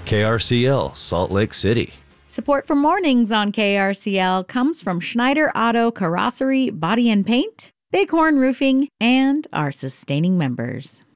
KRCL, Salt Lake City. Support for Mornings on KRCL comes from Schneider Auto Carrossery Body and Paint, Bighorn Roofing, and our sustaining members.